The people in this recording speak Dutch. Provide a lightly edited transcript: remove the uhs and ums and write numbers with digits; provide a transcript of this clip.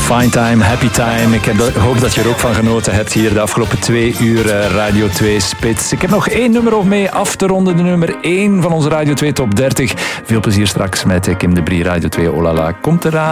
Fine Time, Happy Time. Ik hoop dat je er ook van genoten hebt hier de afgelopen 2 uur Radio 2 Spits. Ik heb nog 1 nummer om mee af te ronden. De nummer 1 van onze Radio 2 Top 30. Veel plezier straks met Kim de Brie. Radio 2 Olala komt eraan.